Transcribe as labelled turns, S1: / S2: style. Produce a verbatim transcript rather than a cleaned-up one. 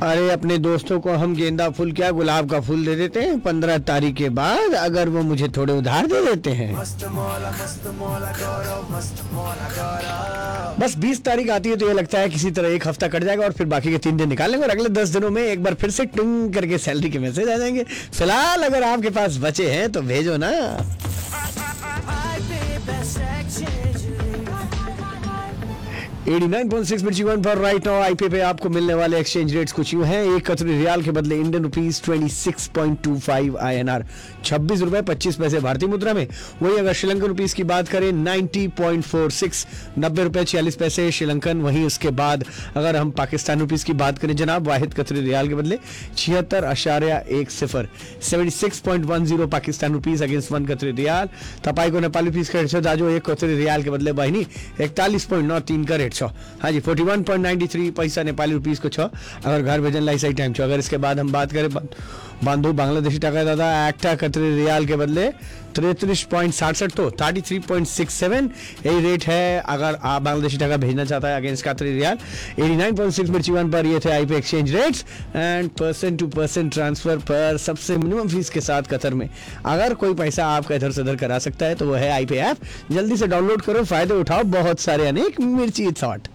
S1: अरे अपने दोस्तों को हम गेंदा फूल क्या गुलाब का फूल दे देते हैं पंद्रह तारीख के बाद, अगर वो मुझे थोड़े उधार दे देते हैं।
S2: मस्त मौला मस्त मौला गौरव मस्त मौला गौरव।
S1: बस बीस तारीख आती है तो ये लगता है किसी तरह एक हफ्ता कट जाएगा और फिर बाकी के तीन दिन निकाल लेंगे और अगले दस दिनों में एक बार फिर से टुंग करके सैलरी के मैसेज आ जाएंगे। फिलहाल अगर आपके पास बचे हैं तो भेजो ना। नवासी पॉइंट सिक्स मिर्ची वन पर राइट नाउ आईपी पे आपको मिलने वाले एक्सचेंज रेट्स कुछ यूं हैं। एक कतरी रियाल के बदले इंडियन रुपीस छब्बीस पॉइंट दो पाँच आईएनआर, छब्बीस रुपए पच्चीस पैसे भारतीय मुद्रा में। वही अगर श्रीलंकन रुपीस की बात करें नब्बे पॉइंट फोर सिक्स, नब्बे रुपए छियालीस पैसे श्रीलंकन। वहीं उसके बाद अगर हम पाकिस्तान रुपीस की बात करें जनाब, वाहिद कतरी रियाल के बदले छिहत्तर अशारिया एक सिफर, seventy six point one zero Pakistan rupees against one कतरी रियाल। तपाई को नेपाली रुपीस का रेट दाजो एक कतरी रियाल के बदले बहनी इकतालीस पॉइंट नौ तीन का रेट छो। हाँ जी, इकतालीस पॉइंट नौ तीन पैसा नेपाली रुपीस को छो अगर घर भेजन लाई सही टाइम छो। अगर इसके बाद हम बात करें बांधो बांग्लादेशी टाका दादा एकटा कतरी रियाल के बदले तैंतीस पॉइंट साठ तो तैंतीस पॉइंट सिक्स सेवन यही रेट है अगर आप बांग्लादेशी टाका भेजना चाहता है अगेंस्ट कतरी रियाल। नवासी पॉइंट सिक्स मिर्ची वन पर ये थे IP exchange rates and percent two percent transfer पर सबसे मिनिमम फीस के साथ कतर में अगर कोई पैसा आपका इधर से उधर करा सकता है तो वो है आईपी ऐप। जल्दी से डाउनलोड करो, फायदे उठाओ, बहुत सारे अनेक मिर्ची थॉट।